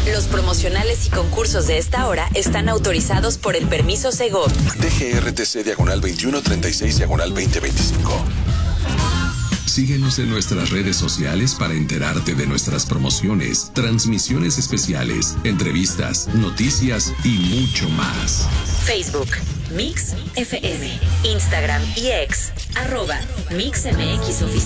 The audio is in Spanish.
Los promocionales y concursos de esta hora están autorizados por el permiso Segov. DGRTC /26/2025. Síguenos en nuestras redes sociales para enterarte de nuestras promociones, transmisiones especiales, entrevistas, noticias y mucho más. Facebook, Mix FM, Instagram y X, @MixMX Oficial.